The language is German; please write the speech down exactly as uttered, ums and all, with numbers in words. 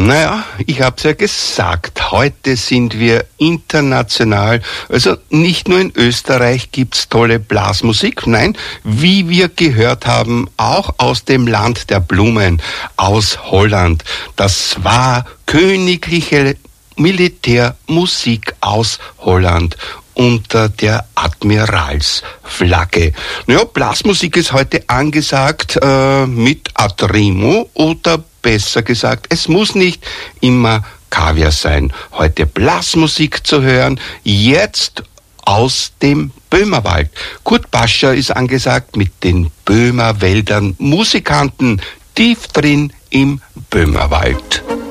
Naja, ich hab's ja gesagt, heute sind wir international, also nicht nur in Österreich gibt's tolle Blasmusik, nein, wie wir gehört haben, auch aus dem Land der Blumen, aus Holland. Das war königliche Militärmusik aus Holland unter der Admiralsflagge. Naja, Blasmusik ist heute angesagt äh, mit Adremo oder besser gesagt, es muss nicht immer Kaviar sein. Heute Blasmusik zu hören, jetzt aus dem Böhmerwald. Kurt Pascher ist angesagt mit den Böhmerwäldern Musikanten tief drin im Böhmerwald.